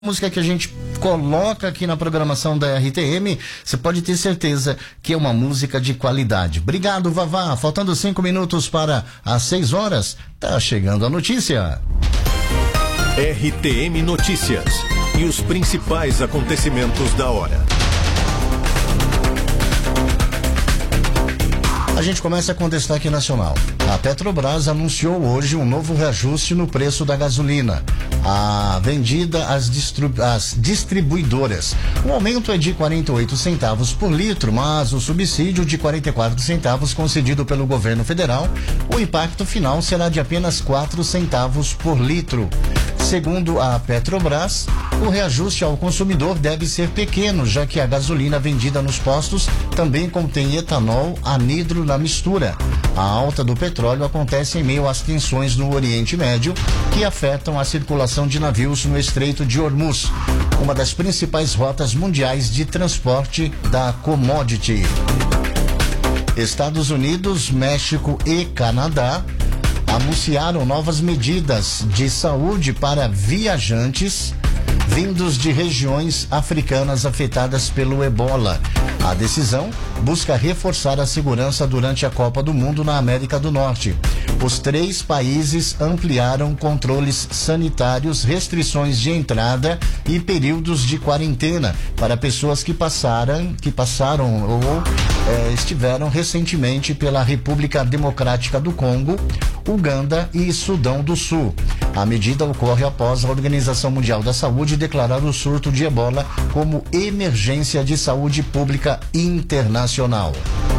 Música que a gente coloca aqui na programação da RTM, você pode ter certeza que é uma música de qualidade. Obrigado, Vavá. Faltando 5 minutos para as 6 horas, tá chegando a notícia. RTM Notícias e os principais acontecimentos da hora. A gente começa com destaque nacional. A Petrobras anunciou hoje um novo reajuste no preço da gasolina, a vendida às distribuidoras. O aumento é de 48 centavos por litro, mas o subsídio de 44 centavos concedido pelo governo federal, o impacto final será de apenas 4 centavos por litro. Segundo a Petrobras, o reajuste ao consumidor deve ser pequeno, já que a gasolina vendida nos postos também contém etanol anidro na mistura. A alta do petróleo acontece em meio às tensões no Oriente Médio, que afetam a circulação de navios no Estreito de Hormuz, uma das principais rotas mundiais de transporte da commodity. Estados Unidos, México e Canadá anunciaram novas medidas de saúde para viajantes vindos de regiões africanas afetadas pelo Ebola. A decisão busca reforçar a segurança durante a Copa do Mundo na América do Norte. Os 3 países ampliaram controles sanitários, restrições de entrada e períodos de quarentena para pessoas que passaram ou estiveram recentemente pela República Democrática do Congo, Uganda e Sudão do Sul. A medida ocorre após a Organização Mundial da Saúde declarar o surto de Ebola como emergência de saúde pública internacional.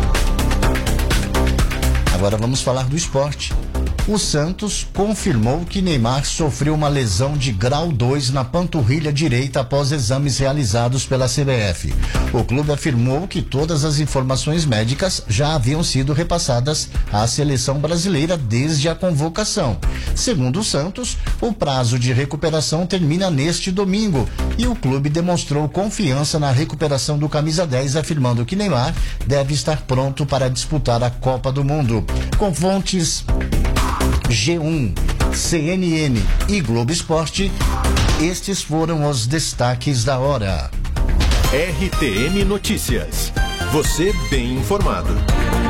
Agora vamos falar do esporte. O Santos confirmou que Neymar sofreu uma lesão de grau 2 na panturrilha direita após exames realizados pela CBF. O clube afirmou que todas as informações médicas já haviam sido repassadas à seleção brasileira desde a convocação. Segundo o Santos, o prazo de recuperação termina neste domingo e o clube demonstrou confiança na recuperação do camisa 10, afirmando que Neymar deve estar pronto para disputar a Copa do Mundo. Com fontes G1, CNN e Globo Esporte, estes foram os destaques da hora. RTM Notícias. Você bem informado.